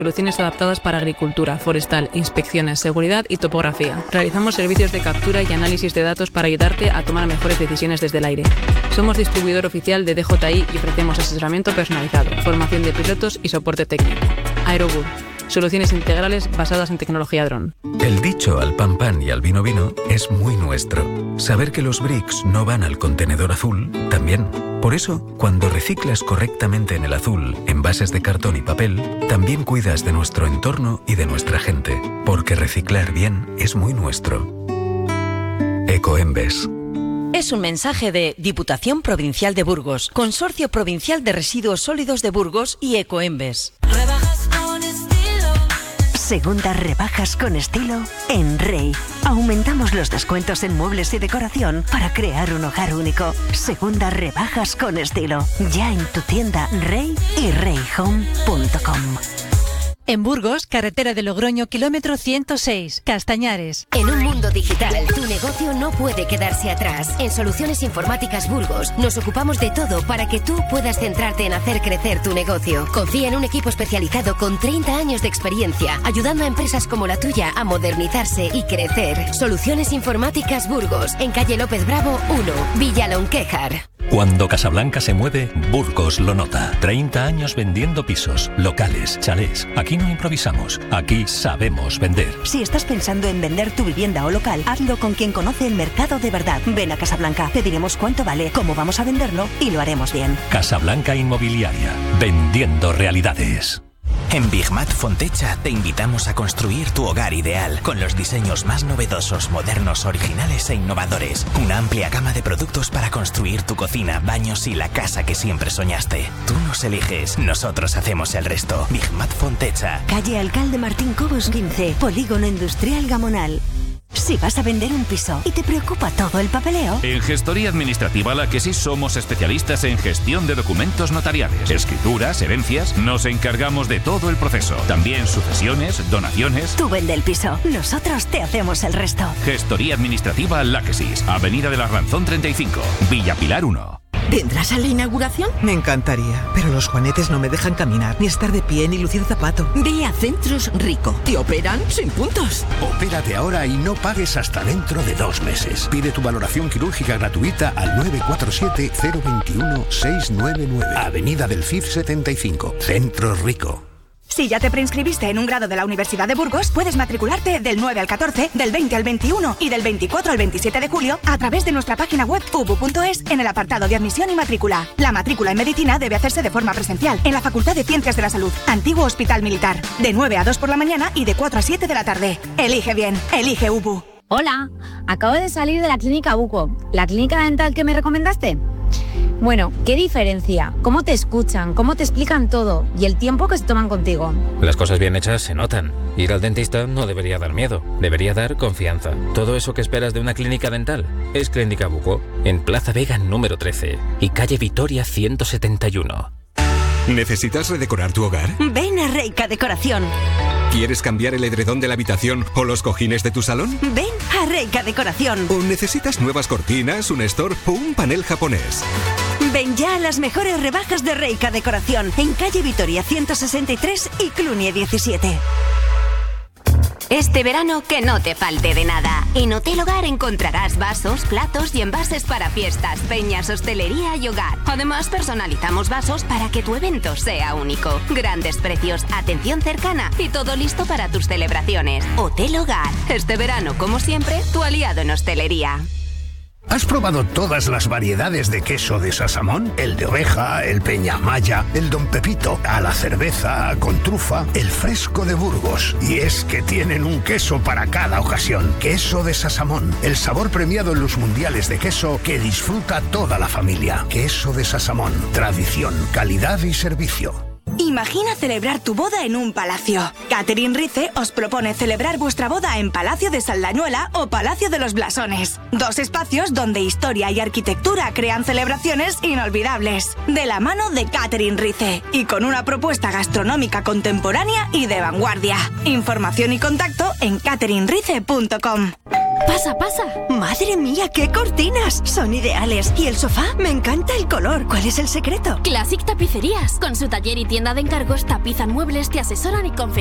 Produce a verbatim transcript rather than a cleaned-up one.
Soluciones adaptadas para agricultura, forestal, inspecciones, seguridad y topografía. Realizamos servicios de captura y análisis de datos para ayudarte a tomar mejores decisiones desde el aire. Somos distribuidor oficial de D J I y ofrecemos asesoramiento personalizado, formación de pilotos y soporte técnico. Aerobur. Soluciones integrales basadas en tecnología dron. El dicho al pan pan y al vino vino es muy nuestro. Saber que los bricks no van al contenedor azul, también. Por eso, cuando reciclas correctamente en el azul, envases de cartón y papel, también cuidas de nuestro entorno y de nuestra gente. Porque reciclar bien es muy nuestro. Ecoembes. Es un mensaje de Diputación Provincial de Burgos, Consorcio Provincial de Residuos Sólidos de Burgos y Ecoembes. Segundas rebajas con estilo en Rey. Aumentamos los descuentos en muebles y decoración para crear un hogar único. Segundas rebajas con estilo. Ya en tu tienda Rey y rey home punto com. En Burgos, carretera de Logroño, kilómetro ciento seis, Castañares. En un mundo digital, tu negocio no puede quedarse atrás. En Soluciones Informáticas Burgos nos ocupamos de todo para que tú puedas centrarte en hacer crecer tu negocio. Confía en un equipo especializado con treinta años de experiencia, ayudando a empresas como la tuya a modernizarse y crecer. Soluciones Informáticas Burgos, en calle López Bravo uno, Villa Lonquejar. Cuando Casablanca se mueve, Burgos lo nota. treinta años vendiendo pisos, locales, chalés. Aquí no improvisamos, aquí sabemos vender. Si estás pensando en vender tu vivienda o local, hazlo con quien conoce el mercado de verdad. Ven a Casablanca, te diremos cuánto vale, cómo vamos a venderlo y lo haremos bien. Casablanca Inmobiliaria, vendiendo realidades. En Bigmat Fontecha te invitamos a construir tu hogar ideal con los diseños más novedosos, modernos, originales e innovadores. Una amplia gama de productos para construir tu cocina, baños y la casa que siempre soñaste. Tú nos eliges, nosotros hacemos el resto. Bigmat Fontecha. Calle Alcalde Martín Cobos quince, Polígono Industrial Gamonal. Si vas a vender un piso y te preocupa todo el papeleo... En Gestoría Administrativa La Quesis somos especialistas en gestión de documentos notariales, escrituras, herencias. Nos encargamos de todo el proceso. También sucesiones, donaciones... Tú vende el piso, nosotros te hacemos el resto. Gestoría Administrativa La Quesis, Avenida de la Ranzón treinta y cinco, Villa Pilar uno. ¿Vendrás a la inauguración? Me encantaría, pero los juanetes no me dejan caminar, ni estar de pie, ni lucir zapato. Ve a Centros Rico. Te operan sin puntos. Opérate ahora y no pagues hasta dentro de dos meses. Pide tu valoración quirúrgica gratuita al nueve cuatro siete, cero dos uno, seis nueve nueve. Avenida del C I F setenta y cinco. Centros Rico. Si ya te preinscribiste en un grado de la Universidad de Burgos, puedes matricularte del nueve al catorce, del veinte al veintiuno y del veinticuatro al veintisiete de julio a través de nuestra página web u b u punto es en el apartado de admisión y matrícula. La matrícula en medicina debe hacerse de forma presencial en la Facultad de Ciencias de la Salud, Antiguo Hospital Militar, de nueve a dos por la mañana y de cuatro a siete de la tarde. Elige bien, elige U B U. Hola, acabo de salir de la clínica Buco, la clínica dental que me recomendaste. Bueno, ¿qué diferencia? ¿Cómo te escuchan? ¿Cómo te explican todo? Y el tiempo que se toman contigo. Las cosas bien hechas se notan. Ir al dentista no debería dar miedo, debería dar confianza. Todo eso que esperas de una clínica dental es Clínica Buco, en Plaza Vega número trece y calle Vitoria ciento setenta y uno. ¿Necesitas redecorar tu hogar? Ven a Reika Decoración. ¿Quieres cambiar el edredón de la habitación o los cojines de tu salón? Ven a Reika Decoración. ¿O necesitas nuevas cortinas, un store o un panel japonés? Ven ya a las mejores rebajas de Reika Decoración en calle Vitoria ciento sesenta y tres y Cluny diecisiete. Este verano que no te falte de nada. En Hotel Hogar encontrarás vasos, platos y envases para fiestas, peñas, hostelería y hogar. Además, personalizamos vasos para que tu evento sea único. Grandes precios, atención cercana y todo listo para tus celebraciones. Hotel Hogar. Este verano, como siempre, tu aliado en hostelería. ¿Has probado todas las variedades de queso de Sasamón? El de oveja, el peñamaya, el Don Pepito, a la cerveza, con trufa, el fresco de Burgos. Y es que tienen un queso para cada ocasión. Queso de Sasamón, el sabor premiado en los mundiales de queso que disfruta toda la familia. Queso de Sasamón, tradición, calidad y servicio. Imagina celebrar tu boda en un palacio. Catherine Rice os propone celebrar vuestra boda en Palacio de Saldañuela o Palacio de los Blasones. Dos espacios donde historia y arquitectura crean celebraciones inolvidables. De la mano de Catherine Rice y con una propuesta gastronómica contemporánea y de vanguardia. Información y contacto en catherine rice punto com. Pasa, pasa. ¡Madre mía, qué cortinas! Son ideales. ¿Y el sofá? Me encanta el color. ¿Cuál es el secreto? Classic Tapicerías. Con su taller y tienda de encargos tapizan muebles, te asesoran y confeccionan